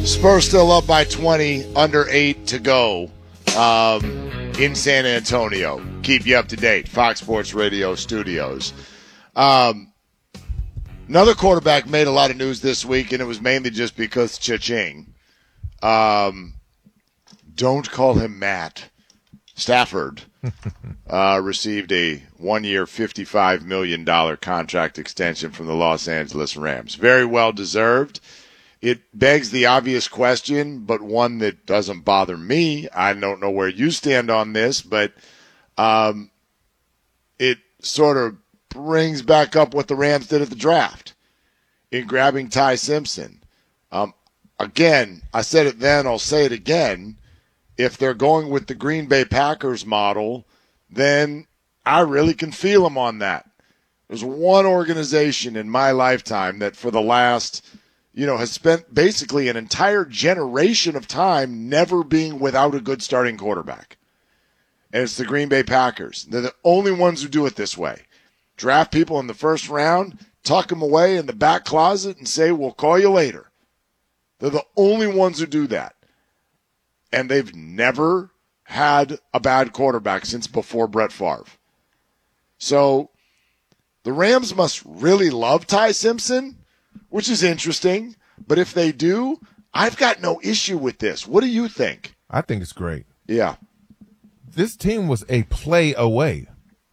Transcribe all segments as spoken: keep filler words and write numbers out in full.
Spurs still up by twenty, under eight to go um, in San Antonio. Keep you up to date. Fox Sports Radio studios. Um, another quarterback made a lot of news this week, and it was mainly just because cha-ching. Um, don't call him Matt. Stafford uh, received a one-year, fifty-five million dollars contract extension from the Los Angeles Rams. Very well deserved. It begs the obvious question, but one that doesn't bother me. I don't know where you stand on this, but um, it sort of brings back up what the Rams did at the draft in grabbing Ty Simpson. Um, again, I said it then, I'll say it again. If they're going with the Green Bay Packers model, then I really can feel them on that. There's one organization in my lifetime that for the last, you know, has spent basically an entire generation of time never being without a good starting quarterback. And it's the Green Bay Packers. They're the only ones who do it this way. Draft people in the first round, tuck them away in the back closet and say, we'll call you later. They're the only ones who do that. And they've never had a bad quarterback since before Brett Favre. So the Rams must really love Ty Simpson, which is interesting. But if they do, I've got no issue with this. What do you think? I think it's great. Yeah. This team was a play away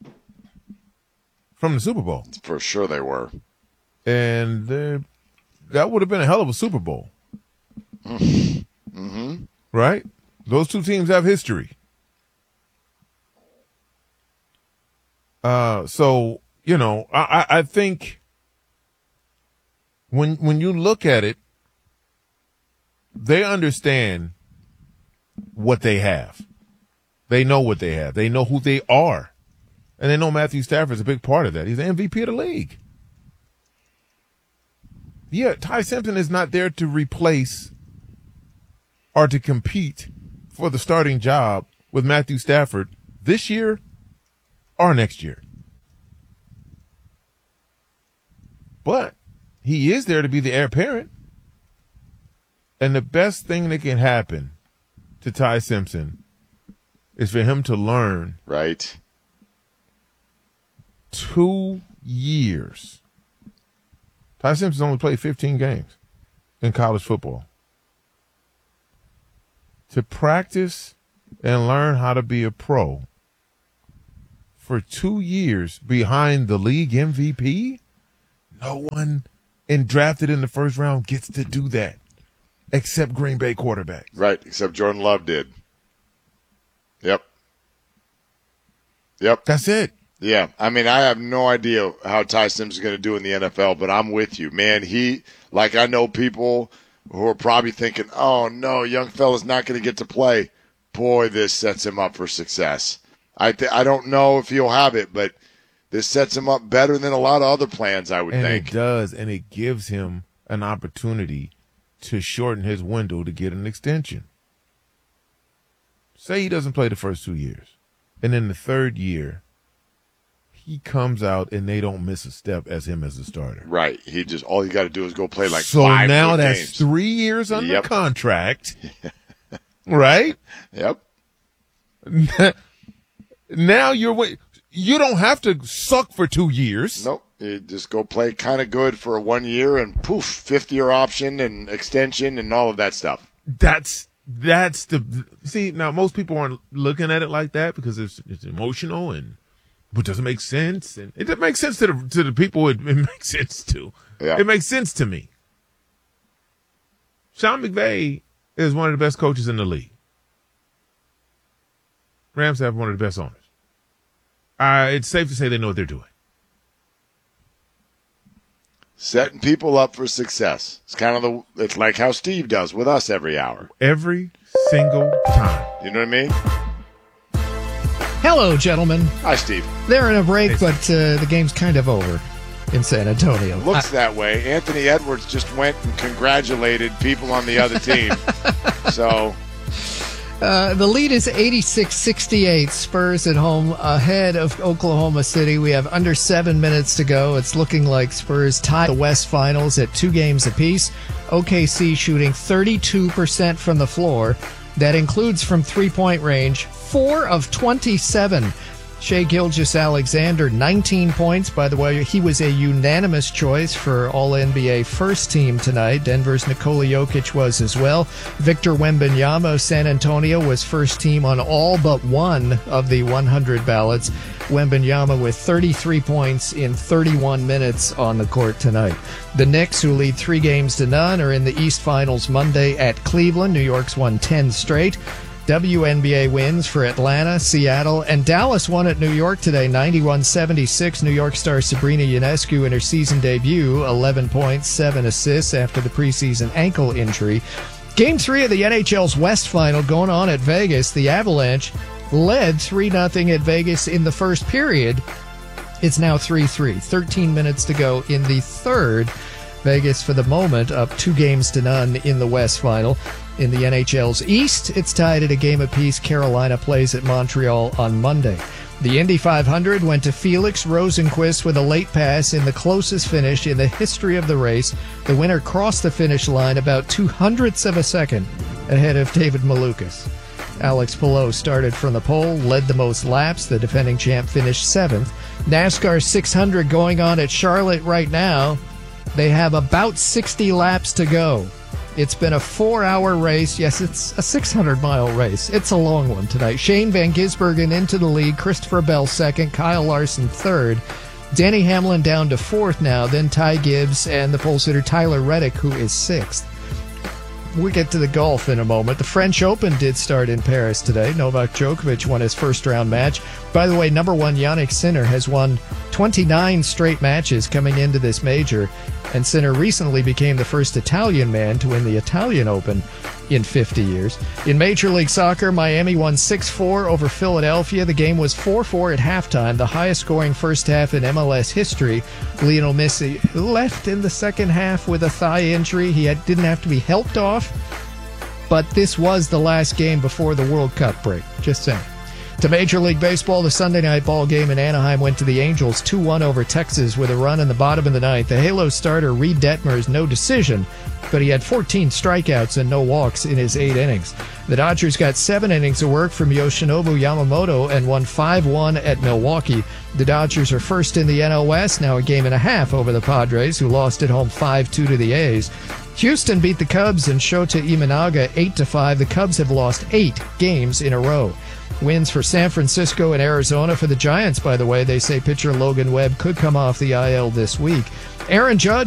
from the Super Bowl. For sure they were. And that would have been a hell of a Super Bowl. Mm-hmm. Right? Those two teams have history. Uh, so, you know, I, I think when when you look at it, they understand what they have. They know what they have. They know who they are. And they know Matthew Stafford's a big part of that. He's the M V P of the league. Yeah, Ty Simpson is not there to replace or to compete for the starting job with Matthew Stafford this year or next year. But he is there to be the heir apparent. And the best thing that can happen to Ty Simpson is for him to learn. Right. Two years. Ty Simpson's only played fifteen games in college football. To practice and learn how to be a pro for two years behind the league M V P, no one and drafted in the first round gets to do that except Green Bay quarterbacks. Right, except Jordan Love did. Yep. Yep. That's it. Yeah, I mean, I have no idea how Ty Simpson's going to do in the N F L, but I'm with you. Man, he, like I know people who are probably thinking, oh, no, young fella's not going to get to play. Boy, this sets him up for success. I th- I don't know if he'll have it, but this sets him up better than a lot of other plans, I would and think. And it does, and it gives him an opportunity to shorten his window to get an extension. Say he doesn't play the first two years, and in the third year, he comes out and they don't miss a step as him as a starter. Right. He just, all you got to do is go play like so five now good that's games. three years under Yep. contract. Right? Yep. Now you're wait. You don't have to suck for two years. Nope. You just go play kind of good for one year and poof, fifth year option and extension and all of that stuff. That's that's the see. Now most people aren't looking at it like that because it's it's emotional and. But does it make sense? And it doesn't make sense to the to the people it, it makes sense to. Yeah. It makes sense to me. Sean McVay is one of the best coaches in the league. Rams have one of the best owners. Uh, it's safe to say they know what they're doing. Setting people up for success. It's kind of the, it's like how Steve does with us every hour. Every single time. You know what I mean? Hello, gentlemen. Hi, Steve. They're in a break, Hey, but uh, the game's kind of over in San Antonio. Looks I- that way. Anthony Edwards just went and congratulated people on the other team. So, Uh, the lead is eighty-six sixty-eight. Spurs at home ahead of Oklahoma City. We have under seven minutes to go. It's looking like Spurs tie the West Finals at two games apiece. O K C shooting thirty-two percent from the floor. That includes from three-point range, four of twenty-seven. Shai Gilgeous-Alexander, nineteen points. By the way, he was a unanimous choice for All N B A first team tonight. Denver's Nikola Jokic was as well. Victor Wembanyama, San Antonio, was first team on all but one of the one hundred ballots. Wembanyama with thirty-three points in thirty-one minutes on the court tonight. The Knicks, who lead three games to none, are in the East Finals Monday at Cleveland. New York's won ten straight. W N B A wins for Atlanta, Seattle, and Dallas won at New York today, ninety-one seventy-six. New York star Sabrina Ionescu in her season debut, eleven points, seven assists after the preseason ankle injury. Game three of the N H L's West Final going on at Vegas. The Avalanche led three nothing at Vegas in the first period. It's now three three. thirteen minutes to go in the third. Vegas, for the moment, up two games to none in the West Final. In the N H L's East, it's tied at a game apiece. Carolina plays at Montreal on Monday. The Indy five hundred went to Felix Rosenqvist with a late pass in the closest finish in the history of the race. The winner crossed the finish line about two hundredths of a second ahead of David Malukas. Alex Palou started from the pole, led the most laps. The defending champ finished seventh. NASCAR six hundred going on at Charlotte right now. They have about sixty laps to go. It's been a four-hour race. Yes, it's a six hundred mile race. It's a long one tonight. Shane Van Gisbergen into the lead. Christopher Bell second. Kyle Larson third. Denny Hamlin down to fourth now. Then Ty Gibbs and the pole sitter Tyler Reddick, who is sixth. We'll get to the golf in a moment. The French Open did start in Paris today. Novak Djokovic won his first-round match. By the way, number one Jannik Sinner has won twenty-nine straight matches coming into this major, and Sinner recently became the first Italian man to win the Italian Open in fifty years. In Major League Soccer, Miami won six four over Philadelphia. The game was four four at halftime, the highest-scoring first half in M L S history. Lionel Messi left in the second half with a thigh injury. He had, didn't have to be helped off, but this was the last game before the World Cup break. Just saying. To Major League Baseball, the Sunday night ball game in Anaheim went to the Angels two one over Texas with a run in the bottom of the ninth. The Halo starter Reed Detmer's no decision, but he had fourteen strikeouts and no walks in his eight innings. The Dodgers got seven innings of work from Yoshinobu Yamamoto and won five one at Milwaukee. The Dodgers are first in the N L West, now a game and a half over the Padres, who lost at home five two to the A's. Houston beat the Cubs and Shota Imanaga eight to five. The Cubs have lost eight games in a row. Wins for San Francisco and Arizona. For the Giants, by the way, they say pitcher Logan Webb could come off the I L this week. Aaron Judge